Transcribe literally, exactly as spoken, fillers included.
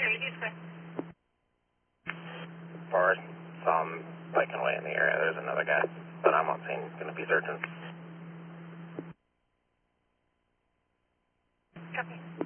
Forward. Saw him biking away in the area. There's another guy, but I'm on scene. Going to be searching. Copy.